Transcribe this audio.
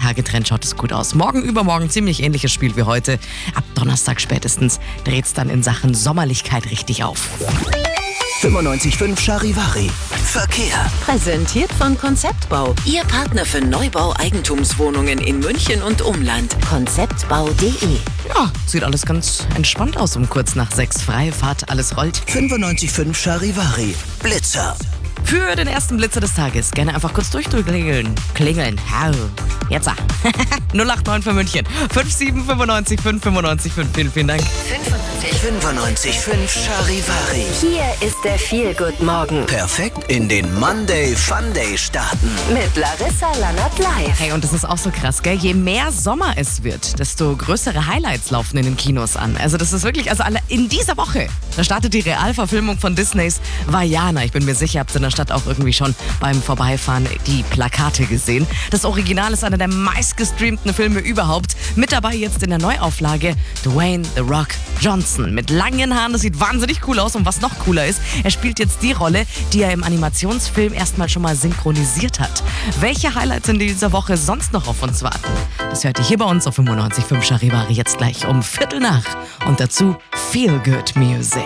Tage schaut es gut aus. Morgen, übermorgen ziemlich ähnliches Spiel wie heute. Ab Donnerstag spätestens dreht's dann in Sachen Sommerlichkeit richtig auf. 95.5 Charivari. Verkehr. Präsentiert von Konzeptbau. Ihr Partner für Neubau Eigentumswohnungen in München und Umland. Konzeptbau.de. Ja, sieht alles ganz entspannt aus um kurz nach 6. Freie Fahrt, alles rollt. 95.5 Charivari. Blitzer. Für den ersten Blitzer des Tages gerne einfach kurz durchklingeln. Klingeln. Jetzt. 089 für München. 57 95 5 Vielen Dank. 95.5 Charivari. Hier ist der Feel-Good-Morgen Perfekt in den Monday Funday starten. mit Larissa Lannert live. Hey, und das ist auch so krass, gell? Je mehr Sommer es wird, desto größere Highlights laufen in den Kinos an. Also das ist wirklich, in dieser Woche, da startet die Realverfilmung von Disneys Vaiana. Ich bin mir sicher, habt ihr in der Stadt auch irgendwie schon beim Vorbeifahren die Plakate gesehen. Das Original ist einer der meistgestreamten Filme überhaupt. Mit dabei jetzt in der Neuauflage Dwayne The Rock Johnson mit langen Haaren. Das sieht wahnsinnig cool aus. Und was noch cooler ist, er spielt jetzt die Rolle, die er im Animationsfilm erstmal schon mal synchronisiert hat. Welche Highlights in dieser Woche sonst noch auf uns warten? Das hört ihr hier bei uns auf 95.5 Charivari jetzt gleich um 7:15. Und dazu Feel Good Music.